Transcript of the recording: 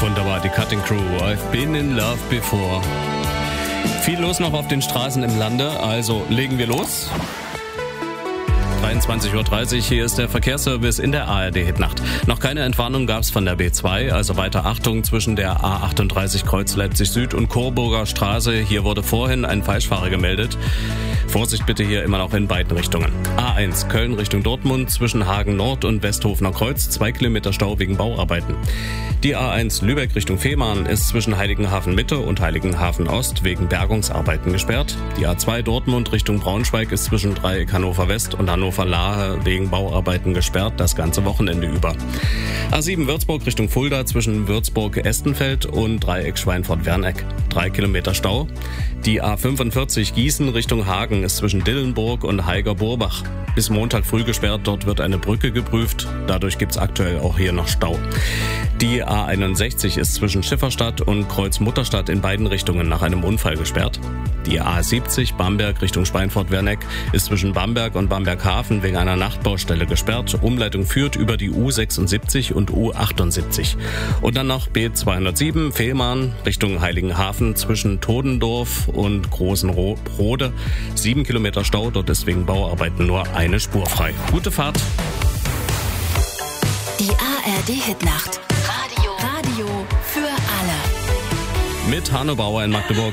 Wunderbar, die Cutting Crew. I've been in love before. Viel los noch auf den Straßen im Lande, also legen wir los. 23:30 Uhr, hier ist der Verkehrsservice in der ARD-Hitnacht. Noch keine Entwarnung gab's von der B2, also weiter Achtung zwischen der A38 Kreuz Leipzig Süd und Coburger Straße. Hier wurde vorhin ein Falschfahrer gemeldet. Vorsicht bitte hier immer noch in beiden Richtungen. A1 Köln Richtung Dortmund zwischen Hagen Nord und Westhofener Kreuz, 2 Kilometer Stau wegen Bauarbeiten. Die A1 Lübeck Richtung Fehmarn ist zwischen Heiligenhafen Mitte und Heiligenhafen Ost wegen Bergungsarbeiten gesperrt. Die A2 Dortmund Richtung Braunschweig ist zwischen Dreieck Hannover West und Hannover Lahe wegen Bauarbeiten gesperrt, das ganze Wochenende über. A7 Würzburg Richtung Fulda zwischen Würzburg-Estenfeld und Dreieck Schweinfurt-Werneck, 3 Kilometer Stau. Die A45 Gießen Richtung Hagen ist zwischen Dillenburg und Haiger-Burbach bis Montag früh gesperrt. Dort wird eine Brücke geprüft. Dadurch gibt's aktuell auch hier noch Stau. Die A61 ist zwischen Schifferstadt und Kreuzmutterstadt in beiden Richtungen nach einem Unfall gesperrt. Die A70 Bamberg Richtung Schweinfurt-Werneck ist zwischen Bamberg und Bamberghafen wegen einer Nachtbaustelle gesperrt. Umleitung führt über die U76 und U78. Und dann noch B207 Fehmarn Richtung Heiligenhafen zwischen Todendorf und Großenrode. 7 Kilometer Stau, dort ist wegen Bauarbeiten nur eine Spur frei. Gute Fahrt. Die ARD-Hitnacht. Radio für alle. Mit Hanno Bauer in Magdeburg.